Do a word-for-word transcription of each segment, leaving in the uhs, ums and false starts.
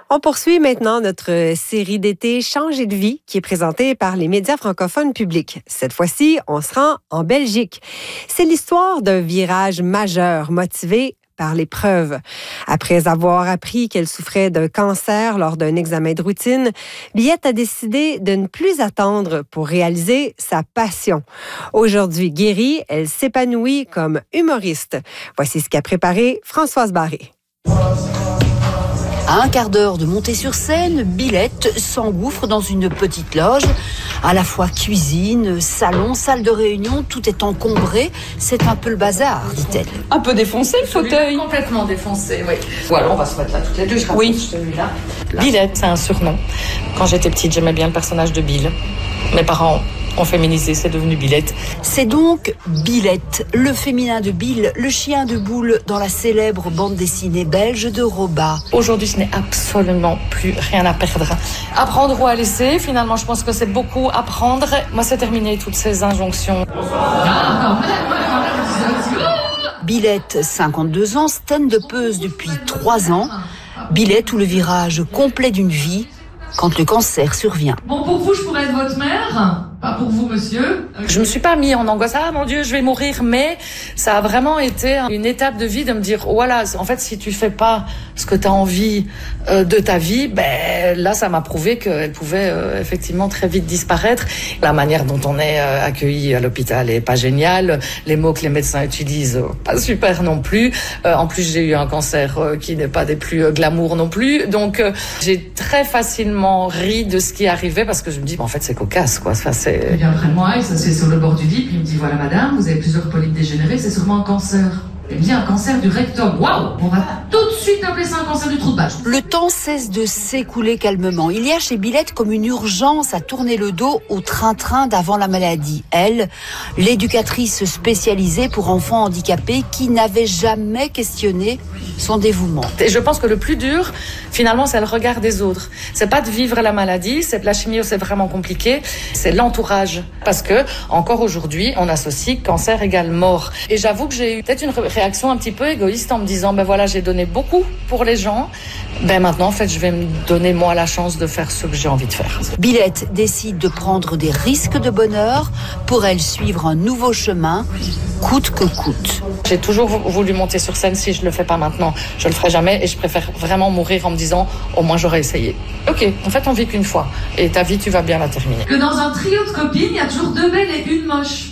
On poursuit maintenant notre série d'été Changer de vie qui est présentée par les médias francophones publics. Cette fois-ci, on se rend en Belgique. C'est l'histoire d'un virage majeur motivé par l'épreuve. Après avoir appris qu'elle souffrait d'un cancer lors d'un examen de routine, Billette a décidé de ne plus attendre pour réaliser sa passion. Aujourd'hui guérie, elle s'épanouit comme humoriste. Voici ce qu'a préparé Françoise Barré. À un quart d'heure de monter sur scène, Billette s'engouffre dans une petite loge. À la fois cuisine, salon, salle de réunion, tout est encombré. C'est un peu le bazar, dit-elle. Un peu défoncé le fauteuil. Complètement défoncé, oui. Voilà, on va se mettre là toutes les deux. Je oui. Celui-là. Là. Billette, c'est un surnom. Quand j'étais petite, j'aimais bien le personnage de Bill. Mes parents ont féminisé, c'est devenu Billette. C'est donc Billette, le féminin de Bill, le chien de boule dans la célèbre bande dessinée belge de Roba. Aujourd'hui, je n'ai absolument plus rien à perdre. Apprendre ou à laisser, finalement, je pense que c'est beaucoup apprendre. Moi, c'est terminé, toutes ces injonctions. Billette, cinquante-deux ans, stand-upeuse depuis trois ans. Billette ou le virage complet d'une vie quand le cancer survient. Bon, pour vous, je pourrais être votre mère. Pas pour vous, monsieur. Je me suis pas mis en angoisse. Ah, mon Dieu, je vais mourir. Mais ça a vraiment été une étape de vie de me dire, voilà, en fait, si tu fais pas ce que tu as envie euh, de ta vie, ben là, ça m'a prouvé qu'elle pouvait euh, effectivement très vite disparaître. La manière dont on est euh, accueilli à l'hôpital est pas géniale. Les mots que les médecins utilisent, euh, pas super non plus. Euh, en plus, j'ai eu un cancer euh, qui n'est pas des plus euh, glamour non plus. Donc, euh, j'ai très facilement ri de ce qui arrivait parce que je me dis, ben, en fait, c'est cocasse, quoi. Enfin, c'est... Il vient près de moi, il s'assied sur le bord du lit, puis il me dit, voilà madame, vous avez plusieurs polypes dégénérés, c'est sûrement un cancer. Il me dit, un cancer du rectum. Waouh! On va tout de suite appeler ça un cancer du trou de balle. Le temps cesse de s'écouler calmement. Il y a chez Billette comme une urgence à tourner le dos au train-train d'avant la maladie. Elle, l'éducatrice spécialisée pour enfants handicapés qui n'avait jamais questionné son dévouement. Et je pense que le plus dur, finalement, c'est le regard des autres. C'est pas de vivre la maladie, c'est la chimio, c'est vraiment compliqué. C'est l'entourage. Parce que, encore aujourd'hui, on associe cancer égale mort. Et j'avoue que j'ai eu peut-être une réaction un petit peu égoïste en me disant, ben voilà, j'ai donné beaucoup pour les gens. Ben maintenant, en fait, je vais me donner moi la chance de faire ce que j'ai envie de faire. Billette décide de prendre des risques de bonheur pour elle suivre un nouveau chemin, coûte que coûte. J'ai toujours voulu monter sur scène. Si je le fais pas maintenant, je le ferai jamais. Et je préfère vraiment mourir en me disant, au moins j'aurais essayé. Ok, en fait, on vit qu'une fois. Et ta vie, tu vas bien la terminer. Que dans un trio de copines, il y a toujours deux belles et une moche.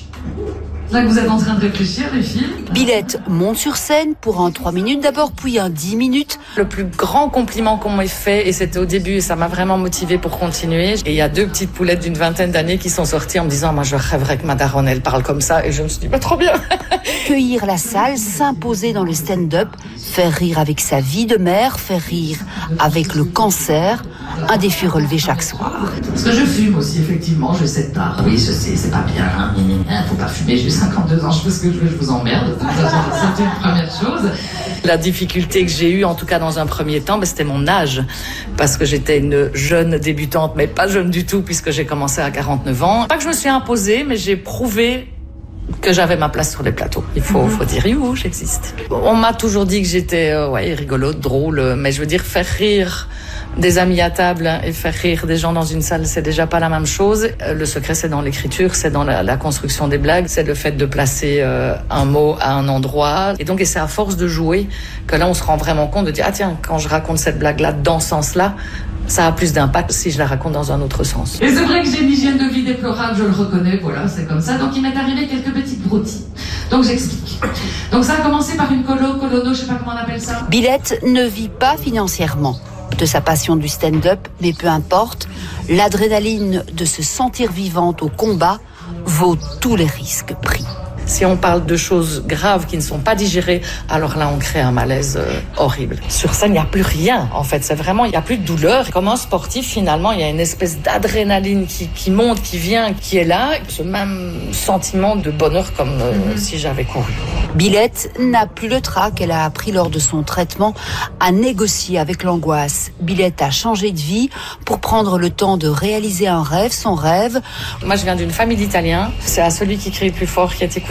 Là que vous êtes en train de réfléchir, les filles. Billette monte sur scène pour un trois minutes d'abord, puis un dix minutes. Le plus grand compliment qu'on m'ait fait, et c'était au début, et ça m'a vraiment motivée pour continuer. Et il y a deux petites poulettes d'une vingtaine d'années qui sont sorties en me disant, moi je rêverais que ma daronne, elle parle comme ça. Et je me suis dit, bah trop bien. Cueillir la salle, s'imposer dans le stand-up, faire rire avec sa vie de mère, faire rire avec le cancer, un défi relevé chaque soir. Parce que je fume aussi, effectivement, je sais pas. Oui, je sais, c'est pas bien. Hein, faut pas fumer, j'ai cinquante-deux ans, je fais ce que je veux, je vous emmerde. De toute façon, c'est une première chose. La difficulté que j'ai eue, en tout cas dans un premier temps, ben, c'était mon âge. Parce que j'étais une jeune débutante, mais pas jeune du tout, puisque j'ai commencé à quarante-neuf ans. Pas que je me suis imposée, mais j'ai prouvé que j'avais ma place sur les plateaux. Il faut, mmh. faut dire, you, j'existe. On m'a toujours dit que j'étais euh, ouais, rigolote, drôle, mais je veux dire, faire rire des amis à table et faire rire des gens dans une salle, c'est déjà pas la même chose. Le secret, c'est dans l'écriture, c'est dans la, la construction des blagues, c'est le fait de placer euh, un mot à un endroit. Et donc, et c'est à force de jouer que là, on se rend vraiment compte de dire, ah tiens, quand je raconte cette blague-là dans ce sens-là, ça a plus d'impact si je la raconte dans un autre sens. Et c'est vrai que j'ai une hygiène de vie déplorable, je le reconnais, voilà, c'est comme ça. Donc il m'est arrivé quelques petites broutilles. Donc j'explique. Donc ça a commencé par une colo, colono, je sais pas comment on appelle ça. Billette ne vit pas financièrement de sa passion du stand-up, mais peu importe, l'adrénaline de se sentir vivante au combat vaut tous les risques pris. Si on parle de choses graves qui ne sont pas digérées, alors là, on crée un malaise euh, horrible. Sur scène, il n'y a plus rien, en fait. C'est vraiment, il n'y a plus de douleur. Comme un sportif, finalement, il y a une espèce d'adrénaline qui, qui monte, qui vient, qui est là. Ce même sentiment de bonheur comme euh, mm-hmm. si j'avais couru. Billette n'a plus le trac qu'elle a appris lors de son traitement à négocier avec l'angoisse. Billette a changé de vie pour prendre le temps de réaliser un rêve, son rêve. Moi, je viens d'une famille d'Italiens. C'est à celui qui crie le plus fort qui est écouté.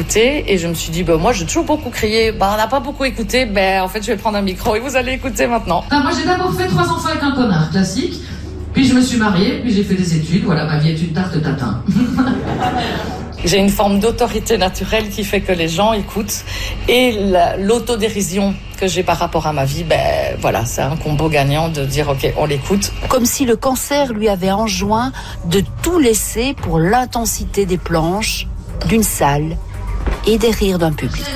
écouté et je me suis dit, bah, moi, j'ai toujours beaucoup crié. Bah, on n'a pas beaucoup écouté. Ben, en fait, je vais prendre un micro et vous allez écouter maintenant. Enfin, moi, j'ai d'abord fait trois enfants avec un connard, classique. Puis je me suis mariée, puis j'ai fait des études. Voilà, ma vie est une tarte tatin. J'ai une forme d'autorité naturelle qui fait que les gens écoutent. Et la, l'autodérision que j'ai par rapport à ma vie, ben voilà, c'est un combo gagnant de dire ok, on l'écoute. Comme si le cancer lui avait enjoint de tout laisser pour l'intensité des planches, d'une salle et des rires d'un public.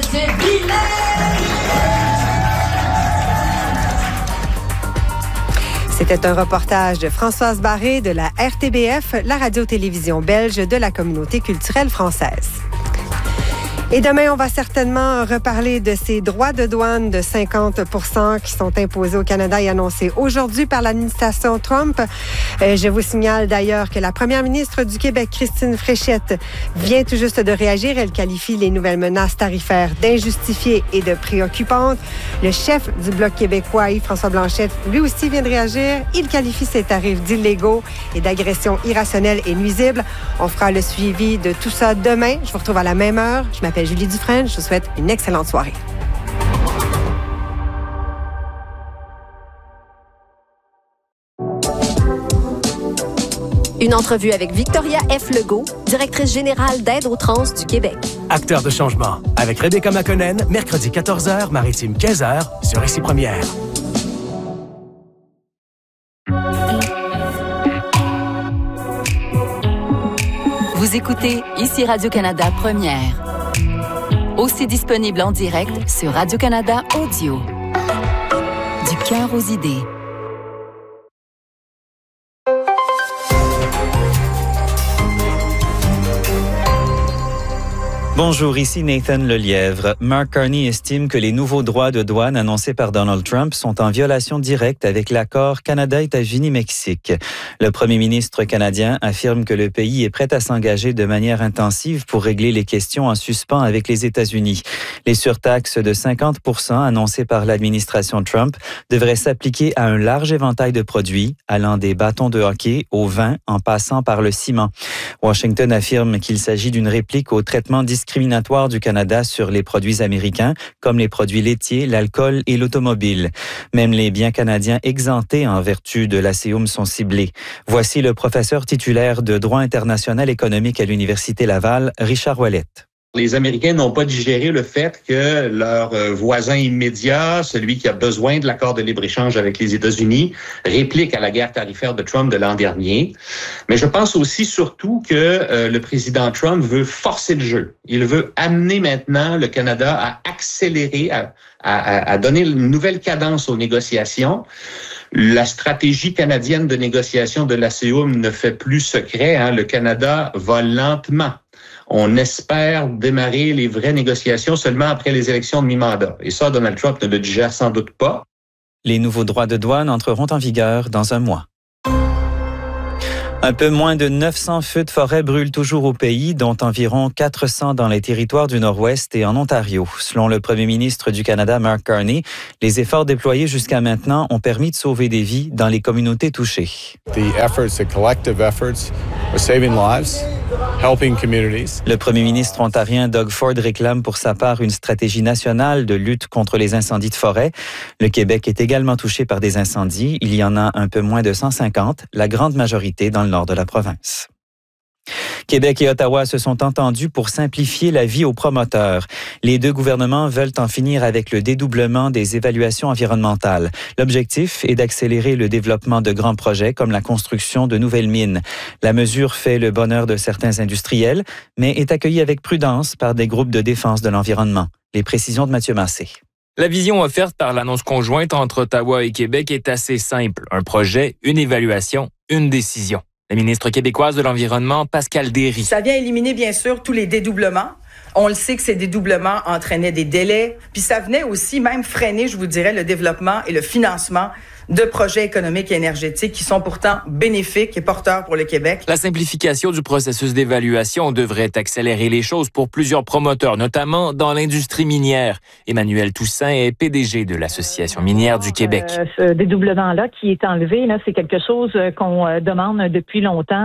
C'était un reportage de Françoise Barré de la R T B F, la radio-télévision belge de la communauté culturelle française. Et demain, on va certainement reparler de ces droits de douane de cinquante pour cent qui sont imposés au Canada et annoncés aujourd'hui par l'administration Trump. Euh, je vous signale d'ailleurs que la première ministre du Québec, Christine Fréchette, vient tout juste de réagir. Elle qualifie les nouvelles menaces tarifaires d'injustifiées et de préoccupantes. Le chef du Bloc québécois, Yves-François Blanchet, lui aussi vient de réagir. Il qualifie ces tarifs d'illégaux et d'agressions irrationnelles et nuisibles. On fera le suivi de tout ça demain. Je vous retrouve à la même heure. Je m'appelle Julie Dufresne. Je vous souhaite une excellente soirée. Une entrevue avec Victoria F. Legault, directrice générale d'Aide aux trans du Québec. Acteur de changement, avec Rebecca McConnell, mercredi quatorze heures, maritime quinze heures, sur Ici Première. Vous écoutez Ici Radio-Canada Première. Aussi disponible en direct sur Radio-Canada Audio. Du cœur aux idées. Bonjour, ici Nathan Lelièvre. Mark Carney estime que les nouveaux droits de douane annoncés par Donald Trump sont en violation directe avec l'accord Canada-États-Unis-Mexique. Le premier ministre canadien affirme que le pays est prêt à s'engager de manière intensive pour régler les questions en suspens avec les États-Unis. Les surtaxes de cinquante pour cent annoncées par l'administration Trump devraient s'appliquer à un large éventail de produits, allant des bâtons de hockey au vin en passant par le ciment. Washington affirme qu'il s'agit d'une réplique au traitement discriminatoire du Canada sur les produits américains, comme les produits laitiers, l'alcool et l'automobile. Même les biens canadiens exemptés en vertu de l'A C U M sont ciblés. Voici le professeur titulaire de droit international économique à l'Université Laval, Richard Ouellette. Les Américains n'ont pas digéré le fait que leur voisin immédiat, celui qui a besoin de l'accord de libre-échange avec les États-Unis, réplique à la guerre tarifaire de Trump de l'an dernier. Mais je pense aussi surtout que euh, le président Trump veut forcer le jeu. Il veut amener maintenant le Canada à accélérer, à, à, à donner une nouvelle cadence aux négociations. La stratégie canadienne de négociation de l'A C U M ne fait plus secret, hein. Le Canada va lentement. On espère démarrer les vraies négociations seulement après les élections de mi-mandat. Et ça, Donald Trump ne le digère sans doute pas. Les nouveaux droits de douane entreront en vigueur dans un mois. Un peu moins de neuf cents feux de forêt brûlent toujours au pays, dont environ quatre cents dans les territoires du Nord-Ouest et en Ontario. Selon le premier ministre du Canada, Mark Carney, les efforts déployés jusqu'à maintenant ont permis de sauver des vies dans les communautés touchées. The efforts, the collective efforts are saving lives, helping communities. Le premier ministre ontarien Doug Ford réclame pour sa part une stratégie nationale de lutte contre les incendies de forêt. Le Québec est également touché par des incendies. Il y en a un peu moins de cent cinquante, la grande majorité dans le nord de la province. Québec et Ottawa se sont entendus pour simplifier la vie aux promoteurs. Les deux gouvernements veulent en finir avec le dédoublement des évaluations environnementales. L'objectif est d'accélérer le développement de grands projets comme la construction de nouvelles mines. La mesure fait le bonheur de certains industriels, mais est accueillie avec prudence par des groupes de défense de l'environnement. Les précisions de Mathieu Massé. La vision offerte par l'annonce conjointe entre Ottawa et Québec est assez simple. Un projet, une évaluation, une décision. La ministre québécoise de l'Environnement, Pascale Derry. Ça vient éliminer, bien sûr, tous les dédoublements. On le sait que ces dédoublements entraînaient des délais. Puis ça venait aussi même freiner, je vous dirais, le développement et le financement de projets économiques et énergétiques qui sont pourtant bénéfiques et porteurs pour le Québec. La simplification du processus d'évaluation devrait accélérer les choses pour plusieurs promoteurs, notamment dans l'industrie minière. Emmanuel Toussaint est P D G de l'Association minière du Québec. Euh, ce dédoublement-là qui est enlevé, là, c'est quelque chose qu'on demande depuis longtemps.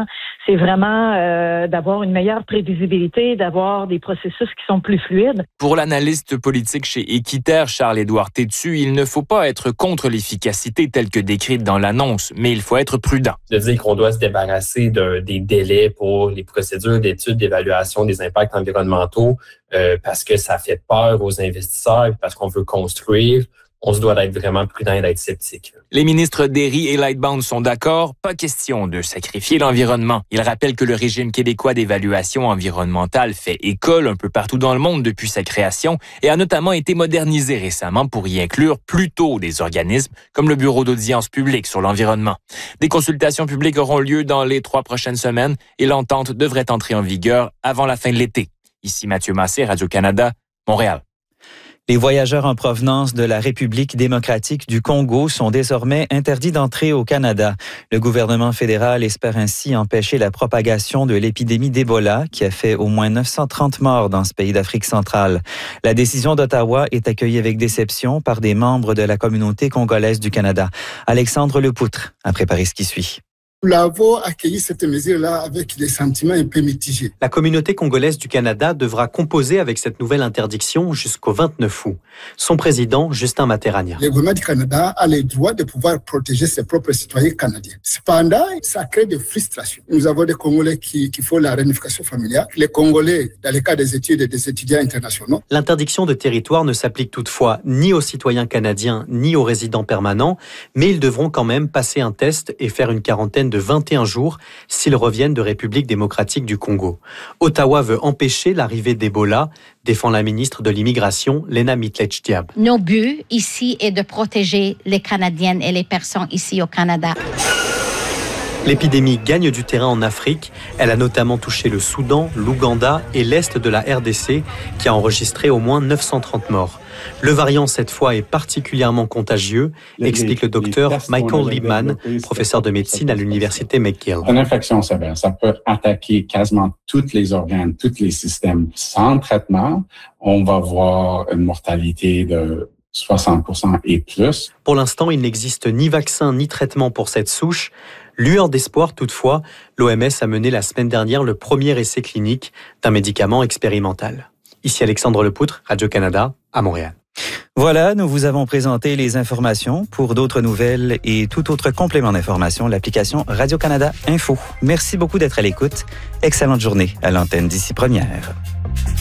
c'est vraiment euh, d'avoir une meilleure prévisibilité, d'avoir des processus qui sont plus fluides. Pour l'analyste politique chez Équiterre, Charles-Édouard Tétu, il ne faut pas être contre l'efficacité telle que décrite dans l'annonce, mais il faut être prudent. De dire qu'on doit se débarrasser de, des délais pour les procédures d'études, d'évaluation des impacts environnementaux, euh, parce que ça fait peur aux investisseurs, parce qu'on veut construire. On se doit d'être vraiment prudent et d'être sceptique. Les ministres Derry et Lightbound sont d'accord. Pas question de sacrifier l'environnement. Ils rappellent que le régime québécois d'évaluation environnementale fait école un peu partout dans le monde depuis sa création et a notamment été modernisé récemment pour y inclure plus tôt des organismes comme le Bureau d'audience publique sur l'environnement. Des consultations publiques auront lieu dans les trois prochaines semaines et l'entente devrait entrer en vigueur avant la fin de l'été. Ici Mathieu Massé, Radio-Canada, Montréal. Les voyageurs en provenance de la République démocratique du Congo sont désormais interdits d'entrer au Canada. Le gouvernement fédéral espère ainsi empêcher la propagation de l'épidémie d'Ebola qui a fait au moins neuf cent trente morts dans ce pays d'Afrique centrale. La décision d'Ottawa est accueillie avec déception par des membres de la communauté congolaise du Canada. Alexandre Lepoutre a préparé ce qui suit. Nous l'avons accueilli cette mesure-là avec des sentiments un peu mitigés. La communauté congolaise du Canada devra composer avec cette nouvelle interdiction jusqu'au vingt-neuf août. Son président, Justin Materania. Le gouvernement du Canada a le droit de pouvoir protéger ses propres citoyens canadiens. Cependant, ça crée des frustrations. Nous avons des Congolais qui, qui font la réunification familiale. Les Congolais, dans le cas des études et des étudiants internationaux. L'interdiction de territoire ne s'applique toutefois ni aux citoyens canadiens ni aux résidents permanents, mais ils devront quand même passer un test et faire une quarantaine de vingt et un jours s'ils reviennent de République démocratique du Congo. Ottawa veut empêcher l'arrivée d'Ebola, défend la ministre de l'Immigration, Lena Mitlech-Diab. Nos buts ici est de protéger les Canadiennes et les personnes ici au Canada. L'épidémie gagne du terrain en Afrique. Elle a notamment touché le Soudan, l'Ouganda et l'Est de la R D C, qui a enregistré au moins neuf cent trente morts. Le variant, cette fois, est particulièrement contagieux, explique le docteur Michael Liebman, professeur de médecine à l'université McGill. Une infection sévère, ça peut attaquer quasiment tous les organes, tous les systèmes. Sans traitement, on va voir une mortalité de soixante pour cent et plus. Pour l'instant, il n'existe ni vaccin ni traitement pour cette souche. Lueur d'espoir, toutefois, l'O M S a mené la semaine dernière le premier essai clinique d'un médicament expérimental. Ici Alexandre Lepoutre, Radio-Canada, à Montréal. Voilà, nous vous avons présenté les informations. Pour d'autres nouvelles et tout autre complément d'information, l'application Radio-Canada Info. Merci beaucoup d'être à l'écoute. Excellente journée à l'antenne d'ici première.